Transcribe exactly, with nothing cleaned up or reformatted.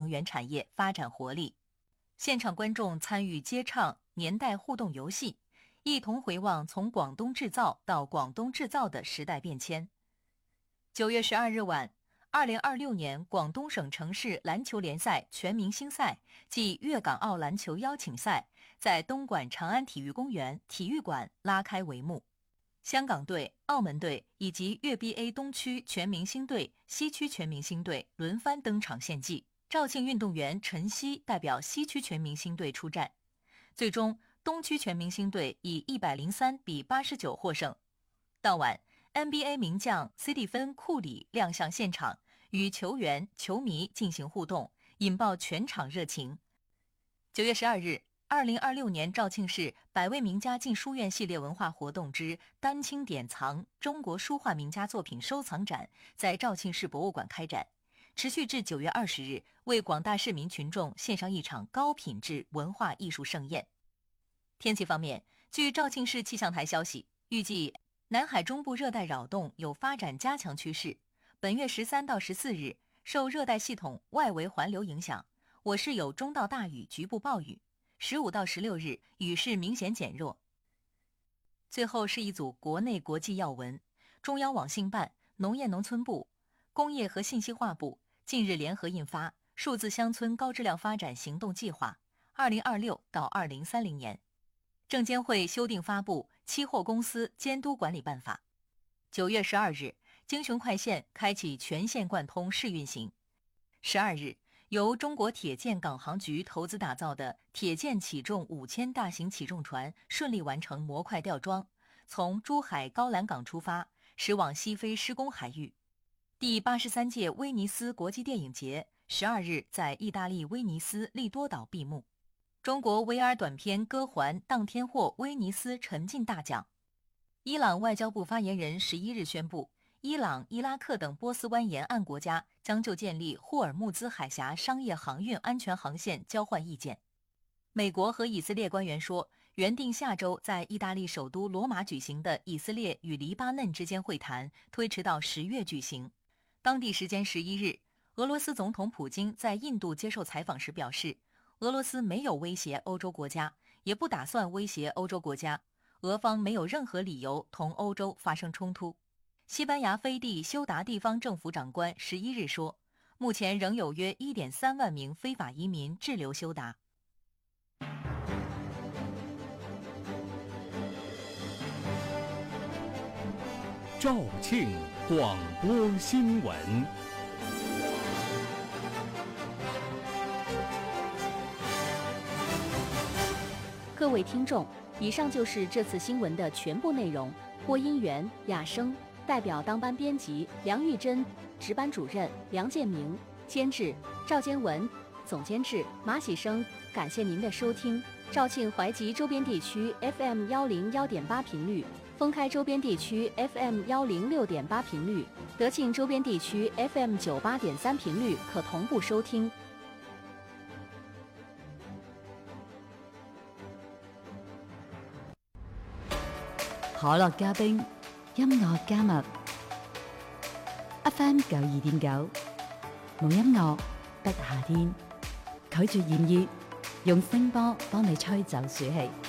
能源产业发展活力。现场观众参与接唱年代互动游戏，一同回望从广东制造到广东制造的时代变迁。九月十二日晚，二零二六年广东省城市篮球联赛全明星赛暨粤港澳篮球邀请赛在东莞长安体育公园体育馆拉开帷幕。香港队、澳门队以及粤 B A 东区全明星队、西区全明星队轮番登场献技，肇庆运动员陈曦代表西区全明星队出战，最终东区全明星队以一百零三比八十九获胜。当晚 N B A 名将斯蒂芬·库里亮相现场，与球员、球迷进行互动，引爆全场热情。九月十二日，二零二六年肇庆市百位名家进书院系列文化活动之丹青典藏中国书画名家作品收藏展在肇庆市博物馆开展，持续至九月二十日，为广大市民群众献上一场高品质文化艺术盛宴。天气方面，据肇庆市气象台消息，预计南海中部热带扰动有发展加强趋势，本月十三到十四日，受热带系统外围环流影响，我市有中到大雨局部暴雨，十五到十六日雨势明显减弱。最后是一组国内国际要闻。中央网信办、农业农村部、工业和信息化部近日联合印发《数字乡村高质量发展行动计划（二零二六到二零三零年）》。证监会修订发布《期货公司监督管理办法》。九月十二日，京雄快线开启全线贯通试运行。十二日，由中国铁建港航局投资打造的铁建起重五千大型起重船顺利完成模块吊装，从珠海高栏港出发，驶往西非施工海域。第八十三届威尼斯国际电影节十二日在意大利威尼斯利多岛闭幕。中国 V R 短片《歌环》当天获威尼斯沉浸大奖。伊朗外交部发言人十一日宣布，伊朗、伊拉克等波斯湾沿岸国家将就建立霍尔木兹海峡商业航运安全航线交换意见。美国和以色列官员说，原定下周在意大利首都罗马举行的以色列与黎巴嫩之间会谈推迟到十月举行。当地时间十一日，俄罗斯总统普京在印度接受采访时表示，俄罗斯没有威胁欧洲国家，也不打算威胁欧洲国家，俄方没有任何理由同欧洲发生冲突。西班牙飞地休达地方政府长官十一日说，目前仍有约 一点三万名非法移民滞留休达。 肇庆广播新闻。 各位听众，以上就是这次新闻的全部内容。播音员亚生，代表当班编辑梁玉珍，值班主任梁建明，监制赵坚文，总监制马喜生。感谢您的收听。肇庆淮吉周边地区 F M 幺零幺点八频率，封开周边地区 F M 幺零六点八频率，德庆周边地区 F M 九八点三频率可同步收听。 可樂加冰，音樂加密 ，F M 九二點九，冇音樂得夏天，拒絕炎熱，用聲波幫你吹走暑氣。